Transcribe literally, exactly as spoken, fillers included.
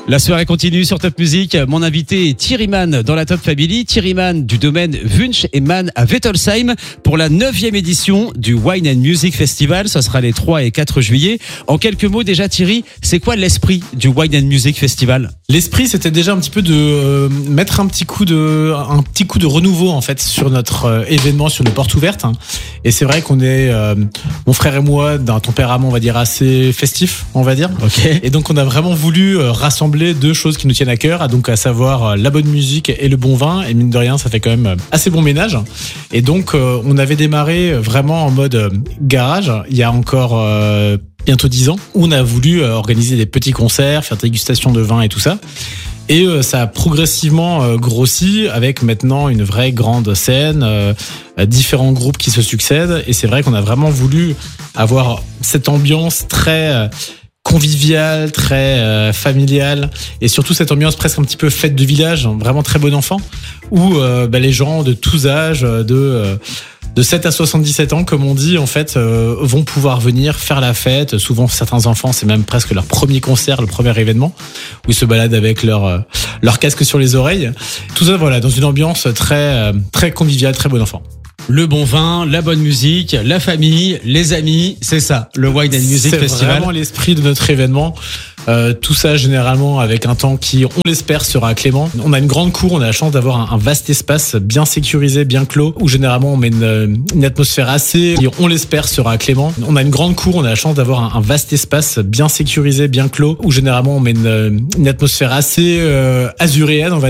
La soirée continue sur Top Music. Mon invité est Thierry Mann dans la Top Family. Thierry Mann du domaine Wunsch et Mann à Wettolsheim pour la neuvième édition du Wine and Music Festival. Ça sera les trois et quatre juillet. En quelques mots déjà Thierry, c'est quoi l'esprit du Wine and Music Festival ? L'esprit, c'était déjà un petit peu de euh, mettre un petit coup de un petit coup de renouveau en fait sur notre euh, événement, sur nos portes ouvertes. Et c'est vrai qu'on est euh, mon frère et moi d'un tempérament, on va dire assez festif, on va dire. Ok. Et donc on a vraiment voulu euh, rassembler deux choses qui nous tiennent à cœur, à donc à savoir euh, la bonne musique et le bon vin. Et mine de rien, ça fait quand même euh, assez bon ménage. Et donc euh, on avait démarré vraiment en mode euh, garage. Il y a encore euh, bientôt dix ans, où on a voulu euh, organiser des petits concerts, faire dégustation de vin et tout ça. Et euh, ça a progressivement euh, grossi avec maintenant une vraie grande scène, euh, différents groupes qui se succèdent. Et c'est vrai qu'on a vraiment voulu avoir cette ambiance très euh, conviviale, très euh, familiale, et surtout cette ambiance presque un petit peu fête de village, vraiment très bon enfant, où euh, bah, les gens de tous âges, de euh, de sept à soixante-dix-sept ans, comme on dit, en fait, euh, vont pouvoir venir faire la fête. Souvent, certains enfants, c'est même presque leur premier concert, le premier événement, où ils se baladent avec leur euh, leur casque sur les oreilles. Tout ça, voilà, dans une ambiance très euh, très conviviale, très bon enfant. Le bon vin, la bonne musique, la famille, les amis, c'est ça, le Wine and Music c'est Festival. C'est vraiment l'esprit de notre événement. Euh, tout ça généralement avec un temps qui, on l'espère, sera clément. On a une grande cour, on a la chance d'avoir un, un vaste espace bien sécurisé, bien clos, où généralement on met une, une atmosphère assez, qui, on l'espère, sera clément. On a une grande cour, on a la chance d'avoir un, un vaste espace bien sécurisé, bien clos, où généralement on met une, une atmosphère assez euh, azuréenne, on va